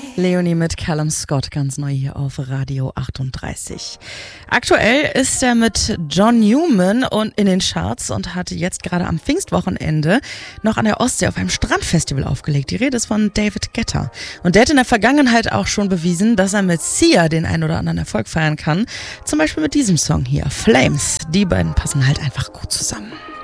Leonie mit Callum Scott, ganz neu hier auf Radio 38. Aktuell ist er mit John Newman und in den Charts und hat jetzt gerade am Pfingstwochenende noch an der Ostsee auf einem Strandfestival aufgelegt. Die Rede ist von David Guetta. Und der hat in der Vergangenheit auch schon bewiesen, dass er mit Sia den ein oder anderen Erfolg feiern kann. Zum Beispiel mit diesem Song hier, Flames. Die beiden passen halt einfach gut zusammen.